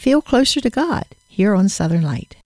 feel closer to God here on Southern Light.